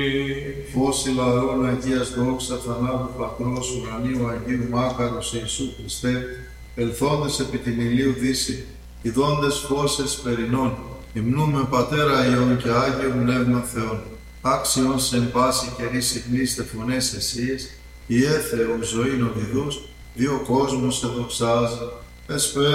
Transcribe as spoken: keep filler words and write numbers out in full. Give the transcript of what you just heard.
Φως ηλαρών Αγίας δόξα θανάτου Πατρός ουρανίου Αγίου Μάκαρος Ιησού Χριστέ, ελθόντες επί την ηλίου δύση, ιδώντες φώσες περινών, υμνούμε Πατέρα Υιόν και Άγιο Πνεύμα Θεόν. Άξιον σε εν πάση καιρή συχνήστε φωνές εσείς, Ιε Θεού ζωήν οδηδούς, δύο κόσμους σε δοξάζει. Εσπέ